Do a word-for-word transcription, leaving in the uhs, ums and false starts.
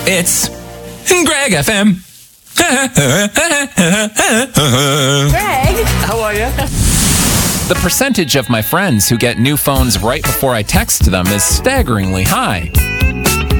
It's Greg F M. Greg, how are you? The percentage of my friends who get new phones right before I text them is staggeringly high.